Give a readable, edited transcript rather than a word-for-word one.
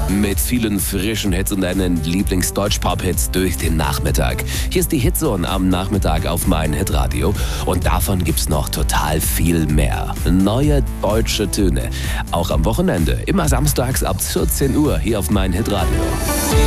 Mit vielen frischen Hits und deinen Lieblings-Deutsch-Pop-Hits durch den Nachmittag. Hier ist die Hitzone am Nachmittag auf mein Hitradio. Und davon gibt's noch total viel mehr. Neue deutsche Töne. Auch am Wochenende. Immer samstags ab 14 Uhr hier auf mein Hitradio.